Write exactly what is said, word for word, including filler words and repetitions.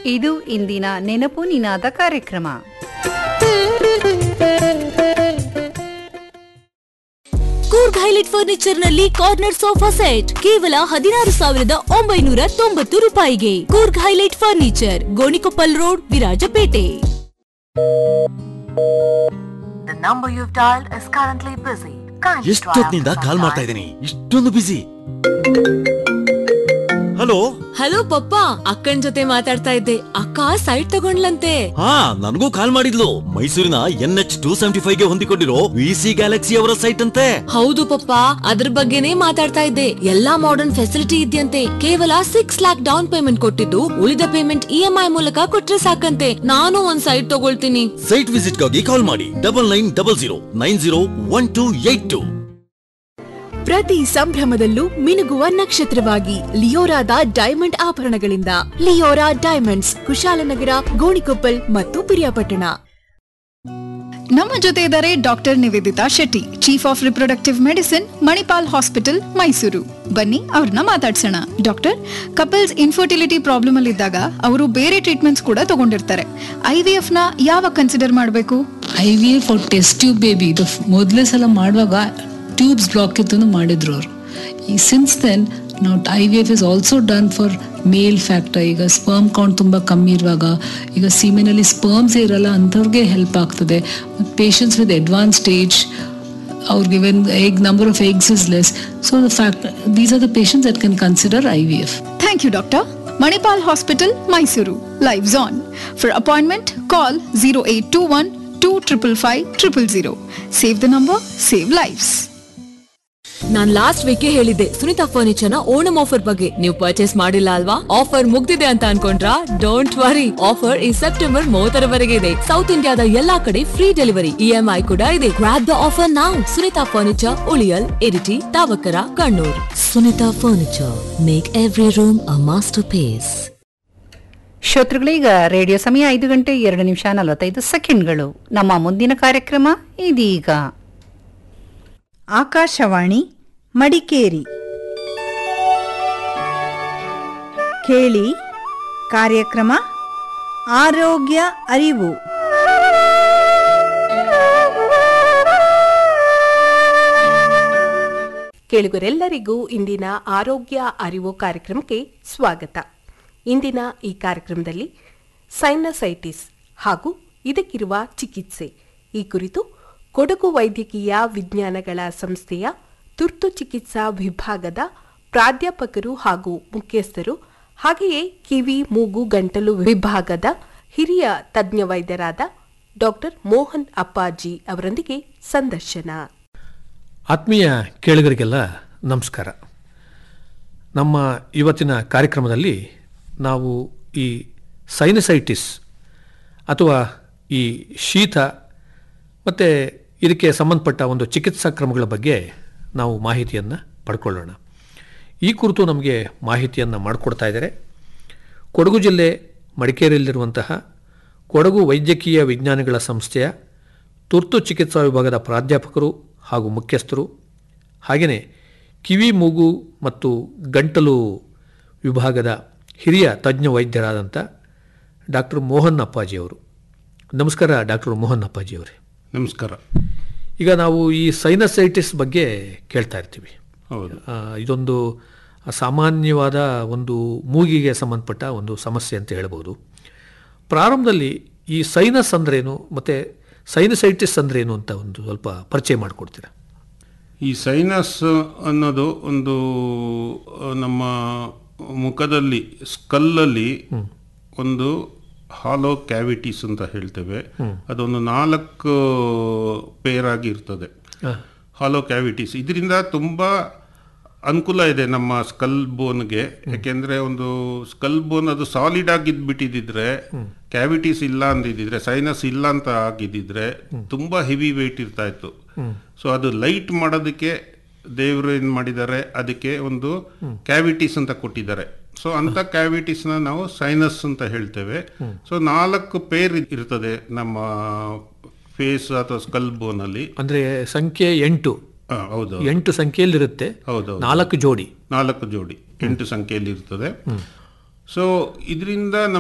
ಇದು ಇಂದಿನ ನೆನಪು ನಿನಾದ ಕಾರ್ಯಕ್ರಮ. ಕೂರ್ಗ್ ಹೈಲೈಟ್ ಫರ್ನಿಚರ್ ನಲ್ಲಿ ಕಾರ್ನರ್ ಸೋಫಾ ಸೆಟ್ ಕೇವಲ ಹದಿನಾರು ಸಾವಿರದ ಒಂಬೈನೂರ ತೊಂಬತ್ತು ರೂಪಾಯಿಗೆ. Coorg highlight furniture, Gonikoppal road, Virajpet. ಎಷ್ಟೊತ್ತಿನಿಂದ ಕಾಲ್ ಮಾಡ್ತಾ ಇದ್ದೀನಿ, ಇಷ್ಟೊಂದು ಬಿಸಿ. ಹಲೋ ಹಲೋ ಪಪ್ಪ, ಅಕ್ಕನ್ ಜೊತೆ ಮಾತಾಡ್ತಾ ಇದ್ದೆ. ಅಕ್ಕ ಸೈಟ್ ತಗೊಂಡ್ಲಂತೆ. ಹಾ, ನನಗೂ ಕಾಲ್ ಮಾಡಿದ್ಲು. ಮೈಸೂರಿನ N H two seventy five ಗೆ ಹೊಂದಿಕೊಂಡಿರೋ ವಿ ಸಿ ಗ್ಯಾಲಕ್ಸಿ ಅವರ ಸೈಟ್ ಅಂತೆ. ಹೌದು ಪಪ್ಪ, ಅದ್ರ ಬಗ್ಗೆನೇ ಮಾತಾಡ್ತಾ ಇದ್ದೆ. ಎಲ್ಲಾ ಮಾಡರ್ನ್ ಫೆಸಿಲಿಟಿ ಇದೆಯಂತೆ. ಕೇವಲ ಸಿಕ್ಸ್ ಲ್ಯಾಕ್ ಡೌನ್ ಪೇಮೆಂಟ್ ಕೊಟ್ಟಿದ್ದು ಉಳಿದ ಪೇಮೆಂಟ್ ಇ ಎಂ ಐ ಮೂಲಕ ಕೊಟ್ರೆ ಸಾಕಂತೆ. ನಾನು ಒಂದ್ ಸೈಟ್ ತಗೊಳ್ತೀನಿ. ಸೈಟ್ ವಿಸಿಟ್ ಗಾಗಿ ಕಾಲ್ ಮಾಡಿ double nine double zero nine zero one two eight two. ಪ್ರತಿ ಸಂಭ್ರಮದಲ್ಲೂ ಮಿನುಗುವ ನಕ್ಷತ್ರವಾಗಿ ಲಿಯೋರಾದ diamond ಆಭರಣಗಳಿಂದ. Leora diamonds, Kushalnagar, Gonikoppal ಮತ್ತು ಪಿರಿಯಾಪಟ್ಟಣ. ನಮ್ಮ ಜೊತೆ ಇದ್ದಾರೆ doctor Nivedita Shetty, chief of reproductive medicine, Manipal hospital, Mysuru. ಬನ್ನಿ ಅವ್ರನ್ನ ಮಾತಾಡ್ಸೋಣ. ಡಾಕ್ಟರ್, ಕಪಲ್ಸ್ ಇನ್ಫರ್ಟಿಲಿಟಿ ಪ್ರಾಬ್ಲಮ್ ಅಲ್ಲಿ ಇದ್ದಾಗ ಅವರು ಬೇರೆ ಟ್ರೀಟ್ಮೆಂಟ್ಸ್ ಕೂಡ ತಗೊಂಡಿರ್ತಾರೆ. ಐ ವಿ ಎಫ್ ನ ಯಾವಾಗ ಕನ್ಸಿಡರ್ ಮಾಡಬೇಕು? I V F test tube baby ಇದು ಮೊದಲೇ ಸಲ ಮಾಡುವಾಗ ಟ್ಯೂಬ್ಸ್ ಬ್ಲಾಕ್ ಇತ್ತು ಮಾಡಿದ್ರು ಅವರು. ಈ ಸಿನ್ಸ್ ದೆನ್ ನಾವು I V F is also done for male factor. ಈಗ ಸ್ಪರ್ಮ್ ಕೌಂಟ್ ತುಂಬ ಕಮ್ಮಿ ಇರುವಾಗ, ಈಗ ಸೀಮೆನಲ್ಲಿ ಸ್ಪರ್ಮ್ಸ್ ಇರಲ್ಲ ಅಂಥವ್ರಿಗೆ ಹೆಲ್ಪ್ ಆಗ್ತದೆ. ಪೇಷಂಟ್ಸ್ ವಿತ್ ಅಡ್ವಾನ್ಸ್ ಸ್ಟೇಜ್, ಅವ್ರಿಗೆ when egg number of eggs is less, so the fact these are the patients that can consider I V F. Thank you doctor. Manipal hospital, Mysuru. Lives on. For appointment call zero eight two one two triple five triple zero. Save the number, save lives. Non last week ಹೇಳಿದ್ದೆ Sunita furniture ನ Onam offer ಬಗ್ಗೆ. ನೀವು purchase ಮಾಡಿಲ್ಲ ಅಲ್ವಾ? Offer ಮುಗ್ದಿದೆ ಅಂತ ಅನ್ಕೊಂಡ್ರಾ? Don't worry, offer ಈ September ಮೂವತ್ತರವರೆಗೆ ಇದೆ. ಸೌತ್ ಇಂಡಿಯಾದ ಎಲ್ಲಾ ಕಡೆ free delivery, E M I ಕೂಡ ಇದೆ. ಗ್ರಾಬ್ ದ ಆಫರ್ ನಾವ್. Sunita furniture, ಉಳಿಯಲ್, Iritty, ತಾವಕರ, Kannur. Sunita furniture, make every room ಅ ಮಾಸ್ಟರ್ ಪೀಸ್. ಶ್ರೋತೃಗಳೀಗ ರೇಡಿಯೋ ಸಮಯ ಐದು ಗಂಟೆ ಎರಡು ನಿಮಿಷ ನಲವತ್ತೈದು ಸೆಕೆಂಡ್ಗಳು. ನಮ್ಮ ಮುಂದಿನ ಕಾರ್ಯಕ್ರಮ ಇದೀಗ. ಆಕಾಶವಾಣಿ ಮಡಿಕೇರಿ. ಕೇಳಿ ಕಾರ್ಯಕ್ರಮ ಆರೋಗ್ಯ ಅರಿವು. ಕೇಳುಗರೆಲ್ಲರಿಗೂ ಇಂದಿನ ಆರೋಗ್ಯ ಅರಿವು ಕಾರ್ಯಕ್ರಮಕ್ಕೆ ಸ್ವಾಗತ. ಇಂದಿನ ಈ ಕಾರ್ಯಕ್ರಮದಲ್ಲಿ ಸೈನಸೈಟಿಸ್ ಹಾಗೂ ಇದಕ್ಕಿರುವ ಚಿಕಿತ್ಸೆ ಈ ಕುರಿತು ಕೊಡಗು ವೈದ್ಯಕೀಯ ವಿಜ್ಞಾನಗಳ ಸಂಸ್ಥೆಯ ತುರ್ತು ಚಿಕಿತ್ಸಾ ವಿಭಾಗದ ಪ್ರಾಧ್ಯಾಪಕರು ಹಾಗೂ ಮುಖ್ಯಸ್ಥರು, ಹಾಗೆಯೇ ಕಿವಿ ಮೂಗು ಗಂಟಲು ವಿಭಾಗದ ಹಿರಿಯ ತಜ್ಞ ವೈದ್ಯರಾದ ಡಾಕ್ಟರ್ ಮೋಹನ್ ಅಪ್ಪಾಜಿ ಅವರೊಂದಿಗೆ ಸಂದರ್ಶನ. ಆತ್ಮೀಯ ಕೇಳುಗರಿಗೆಲ್ಲ ನಮಸ್ಕಾರ. ನಮ್ಮ ಇವತ್ತಿನ ಕಾರ್ಯಕ್ರಮದಲ್ಲಿ ನಾವು ಈ ಸೈನಸೈಟಿಸ್ ಅಥವಾ ಈ ಶೀತ ಮತ್ತು ಇದಕ್ಕೆ ಸಂಬಂಧಪಟ್ಟ ಒಂದು ಚಿಕಿತ್ಸಾ ಕ್ರಮಗಳ ಬಗ್ಗೆ ನಾವು ಮಾಹಿತಿಯನ್ನು ಪಡ್ಕೊಳ್ಳೋಣ. ಈ ಕುರಿತು ನಮಗೆ ಮಾಹಿತಿಯನ್ನು ಮಾಡಿಕೊಡ್ತಾ ಇದ್ದಾರೆ ಕೊಡಗು ಜಿಲ್ಲೆ ಮಡಿಕೇರಿಯಲ್ಲಿರುವಂತಹ ಕೊಡಗು ವೈದ್ಯಕೀಯ ವಿಜ್ಞಾನಗಳ ಸಂಸ್ಥೆಯ ತುರ್ತು ಚಿಕಿತ್ಸಾ ವಿಭಾಗದ ಪ್ರಾಧ್ಯಾಪಕರು ಹಾಗೂ ಮುಖ್ಯಸ್ಥರು, ಹಾಗೆಯೇ ಕಿವಿ ಮೂಗು ಮತ್ತು ಗಂಟಲು ವಿಭಾಗದ ಹಿರಿಯ ತಜ್ಞ ವೈದ್ಯರಾದಂಥ ಡಾಕ್ಟರ್ ಮೋಹನ್ ಅಪ್ಪಾಜಿಯವರು. ನಮಸ್ಕಾರ ಡಾಕ್ಟರ್ ಮೋಹನ್ ಅಪ್ಪಾಜಿಯವರೇ. ನಮಸ್ಕಾರ. ಈಗ ನಾವು ಈ ಸೈನಸೈಟಿಸ್ ಬಗ್ಗೆ ಕೇಳ್ತಾ ಇರ್ತೀವಿ. ಹೌದು, ಇದೊಂದು ಸಾಮಾನ್ಯವಾದ ಒಂದು ಮೂಗಿಗೆ ಸಂಬಂಧಪಟ್ಟ ಒಂದು ಸಮಸ್ಯೆ ಅಂತ ಹೇಳ್ಬೋದು. ಪ್ರಾರಂಭದಲ್ಲಿ ಈ ಸೈನಸ್ ಅಂದ್ರೇನು ಮತ್ತು ಸೈನಸೈಟಿಸ್ ಅಂದ್ರೇನು ಅಂತ ಒಂದು ಸ್ವಲ್ಪ ಪರಿಚಯ ಮಾಡಿಕೊಡ್ತೀರಾ? ಈ ಸೈನಸ್ ಅನ್ನೋದು ಒಂದು ನಮ್ಮ ಮುಖದಲ್ಲಿ ಸ್ಕಲ್ಲಲ್ಲಿ ಒಂದು ಹಾಲೋ ಕ್ಯಾವಿಟೀಸ್ ಅಂತ ಹೇಳ್ತೇವೆ. ಅದೊಂದು ನಾಲ್ಕು ಪೇರ್ ಆಗಿರ್ತದೆ ಹಾಲೋ ಕ್ಯಾವಿಟೀಸ್. ಇದರಿಂದ ತುಂಬ ಅನುಕೂಲ ಇದೆ ನಮ್ಮ ಸ್ಕಲ್ ಬೋನ್ಗೆ. ಯಾಕೆಂದರೆ ಒಂದು ಸ್ಕಲ್ ಬೋನ್ ಅದು ಸಾಲಿಡ್ ಆಗಿದ್ಬಿಟ್ಟಿದ್ರೆ, ಕ್ಯಾವಿಟೀಸ್ ಇಲ್ಲ ಅಂದಿದ್ದಿದ್ರೆ, ಸೈನಸ್ ಇಲ್ಲ ಅಂತ ಆಗಿದ್ದಿದ್ರೆ ತುಂಬ ಹೆವಿ ವೆಯ್ಟ್ ಇರ್ತಾ ಇತ್ತು. ಸೊ ಅದು ಲೈಟ್ ಮಾಡೋದಕ್ಕೆ ದೇವರು ಏನು ಮಾಡಿದ್ದಾರೆ, ಅದಕ್ಕೆ ಒಂದು ಕ್ಯಾವಿಟೀಸ್ ಅಂತ ಕೊಟ್ಟಿದ್ದಾರೆ. ಸೊ ಅಂಥ ಕ್ಯಾವಿಟೀಸ್ನ ನಾವು ಸೈನಸ್ ಅಂತ ಹೇಳ್ತೇವೆ. ಸೊ ನಾಲ್ಕು ಪೇರ್ ಇರ್ತದೆ ನಮ್ಮ ಫೇಸ್ ಅಥವಾ ಸ್ಕಲ್ ಬೋನಲ್ಲಿ. ಅಂದರೆ ಸಂಖ್ಯೆ ಎಂಟು. ಹೌದು, ಎಂಟು ಸಂಖ್ಯೆಯಲ್ಲಿರುತ್ತೆ. ಹೌದು, ನಾಲ್ಕು ಜೋಡಿ ನಾಲ್ಕು ಜೋಡಿ ಎಂಟು ಸಂಖ್ಯೆಯಲ್ಲಿ ಇರ್ತದೆ. ಸೊ ಇದರಿಂದ